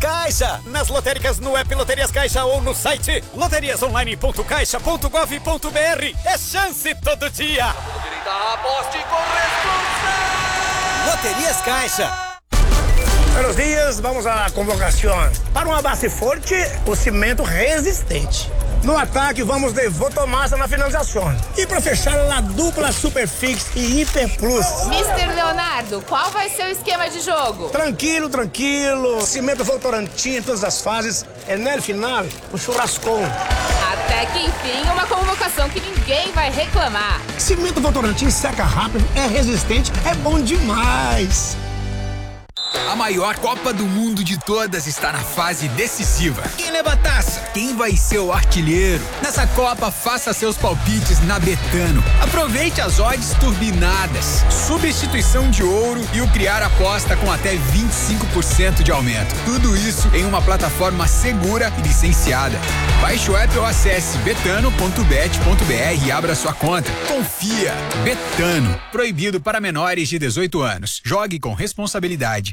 Caixa. Nas lotéricas, no app Loterias Caixa ou no site loteriasonline.caixa.gov.br. É chance todo dia. Aposte com responsabilidade. Loterias Caixa. Buenos dias, vamos à convocação. Para uma base forte, o cimento resistente. No ataque, vamos de Votomassa na finalização. E para fechar, a dupla Superfix e Hiper Plus. Mr. Leonardo, qual vai ser o esquema de jogo? Tranquilo. Cimento Votorantim em todas as fases. É no final, o churrascão. Até que enfim, uma convocação que ninguém vai reclamar. Cimento Votorantim seca rápido, é resistente, é bom demais. A maior Copa do Mundo de todas está na fase decisiva. Quem leva a taça? Quem vai ser o artilheiro? Nessa Copa, faça seus palpites na Betano. Aproveite as odds turbinadas, substituição de ouro e o criar aposta com até 25% de aumento. Tudo isso em uma plataforma segura e licenciada. Baixe o app ou acesse betano.bet.br e abra sua conta. Confia. Betano. Proibido para menores de 18 anos. Jogue com responsabilidade.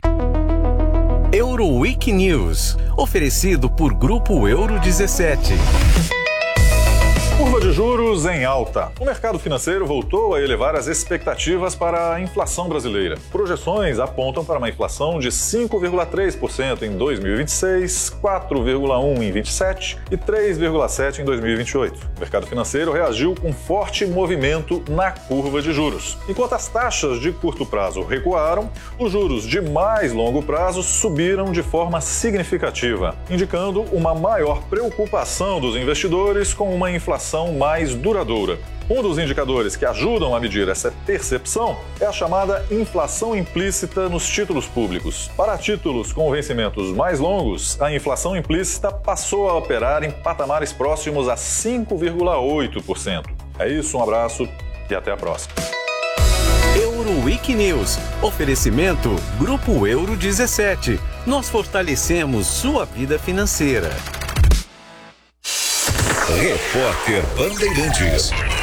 Euroweek News, oferecido por Grupo Euro 17. Curva de juros em alta. O mercado financeiro voltou a elevar as expectativas para a inflação brasileira. Projeções apontam para uma inflação de 5,3% em 2026, 4,1% em 27 e 3,7% em 2028. O mercado financeiro reagiu com forte movimento na curva de juros. Enquanto as taxas de curto prazo recuaram, os juros de mais longo prazo subiram de forma significativa, indicando uma maior preocupação dos investidores com uma inflação mais duradoura. Um dos indicadores que ajudam a medir essa percepção é a chamada inflação implícita nos títulos públicos. Para títulos com vencimentos mais longos, a inflação implícita passou a operar em patamares próximos a 5,8%. É isso, um abraço e até a próxima. Euroweek News, oferecimento Grupo Euro 17. Nós fortalecemos sua vida financeira. Repórter Bandeirantes.